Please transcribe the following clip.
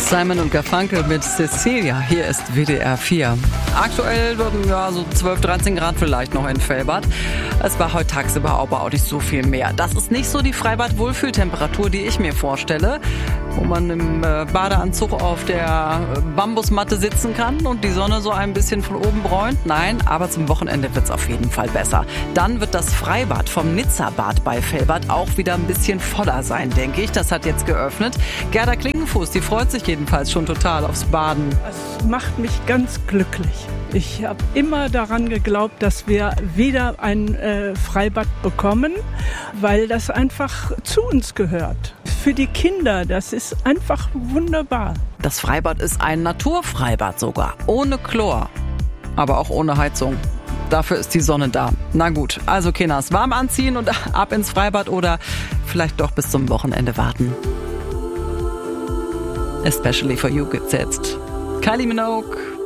Simon und Garfunkel mit Cecilia. Hier ist WDR 4. Aktuell so 12, 13 Grad vielleicht noch in Velbert. Es war heute tagsüber aber auch nicht so viel mehr. Das ist nicht so die Freibad-Wohlfühltemperatur, die ich mir vorstelle, wo man im Badeanzug auf der Bambusmatte sitzen kann und die Sonne so ein bisschen von oben bräunt. Nein, aber zum Wochenende wird es auf jeden Fall besser. Dann wird das Freibad vom Nizza-Bad bei Velbert auch wieder ein bisschen voller sein, denke ich. Das hat jetzt geöffnet. Gerda Klingenfuß, die freut sich jedenfalls schon total aufs Baden. Es macht mich ganz glücklich. Ich habe immer daran geglaubt, dass wir wieder ein Freibad bekommen, weil das einfach zu uns gehört. Für die Kinder, das ist einfach wunderbar. Das Freibad ist ein Naturfreibad sogar, ohne Chlor, aber auch ohne Heizung. Dafür ist die Sonne da. Na gut, also Kinders, warm anziehen und ab ins Freibad oder vielleicht doch bis zum Wochenende warten. Especially for You gibt's jetzt Kylie Minogue.